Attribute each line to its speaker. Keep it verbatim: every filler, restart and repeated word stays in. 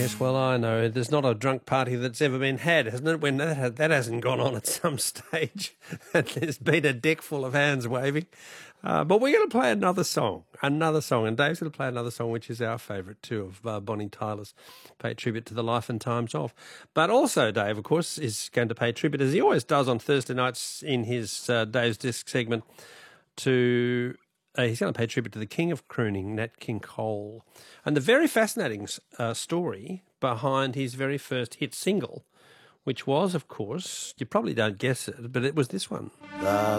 Speaker 1: Yes, well, I know. There's not a drunk party that's ever been had, hasn't it? When that, that hasn't gone on at some stage. And there's been a deck full of hands waving. Uh, but we're going to play another song, another song. And Dave's going to play another song, which is our favourite too, of uh, Bonnie Tyler's, pay tribute to the life and times of. But also, Dave, of course, is going to pay tribute, as he always does on Thursday nights in his uh, Dave's Disc segment, to... Uh, he's going to pay tribute to the king of crooning, Nat King Cole. And the very fascinating uh, story behind his very first hit single, which was, of course, you probably don't guess it, but it was this one.